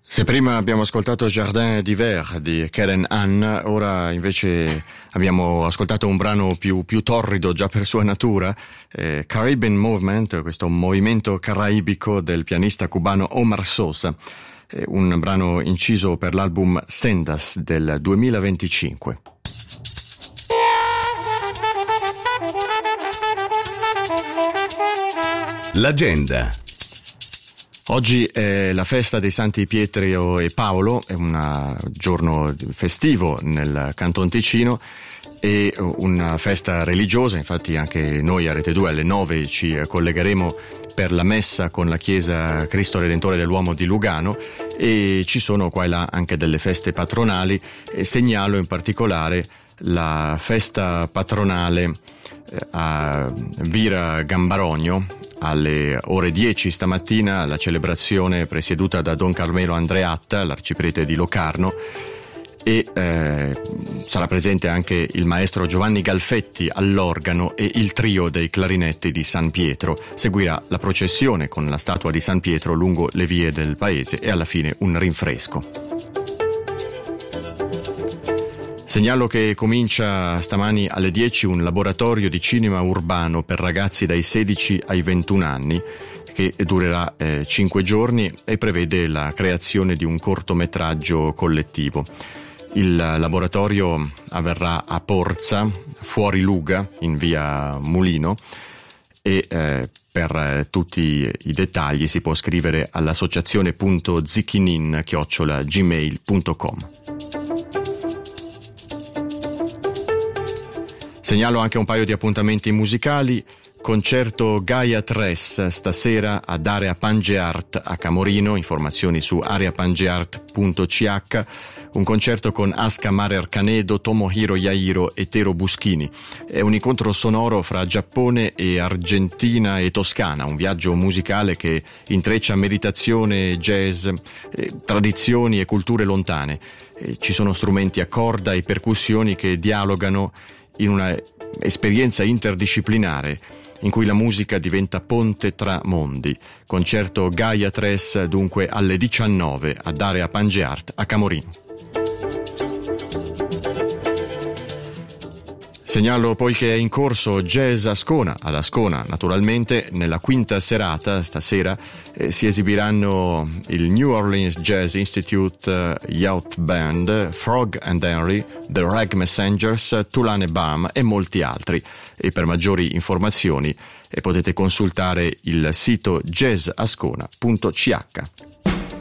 Se prima abbiamo ascoltato Jardin d'hiver di Keren Ann, ora invece abbiamo ascoltato un brano più torrido già per sua natura, Caribbean Movement, questo movimento caraibico del pianista cubano Omar Sosa, un brano inciso per l'album Sendas del 2025. L'agenda. Oggi è la festa dei Santi Pietro e Paolo, è un giorno festivo nel Canton Ticino e una festa religiosa, infatti anche noi a Rete 2 alle 9 ci collegheremo per la messa con la chiesa Cristo Redentore dell'Uomo di Lugano e ci sono qua e là anche delle feste patronali e segnalo in particolare la festa patronale a Vira Gambarogno. Alle ore 10 stamattina la celebrazione presieduta da Don Carmelo Andreatta, l'arciprete di Locarno, e sarà presente anche il maestro Giovanni Galfetti all'organo e il trio dei clarinetti di San Pietro. Seguirà la processione con la statua di San Pietro lungo le vie del paese e alla fine un rinfresco. Segnalo che comincia stamani alle 10 un laboratorio di cinema urbano per ragazzi dai 16 ai 21 anni che durerà 5 giorni e prevede la creazione di un cortometraggio collettivo. Il laboratorio avverrà a Porza, fuori Luga, in via Mulino e per tutti i dettagli si può scrivere all'associazione.zichinin@gmail.com. Segnalo anche un paio di appuntamenti musicali. Concerto Gaia Tres stasera ad Area Pangeart a Camorino, informazioni su areapangeart.ch, un concerto con Aska Marer Canedo, Tomohiro Yairo e Tero Buschini. È un incontro sonoro fra Giappone e Argentina e Toscana, un viaggio musicale che intreccia meditazione, jazz, tradizioni e culture lontane. Ci sono strumenti a corda e percussioni che dialogano in una esperienza interdisciplinare in cui la musica diventa ponte tra mondi. Concerto Gaia Tres dunque alle 19 ad Area Pangeart a Camorino. Segnalo poi che è in corso Jazz Ascona, ad Ascona naturalmente, nella quinta serata stasera si esibiranno il New Orleans Jazz Institute Youth Band, Frog and Henry, The Rag Messengers, Tulane Balm e molti altri. E per maggiori informazioni potete consultare il sito jazzascona.ch.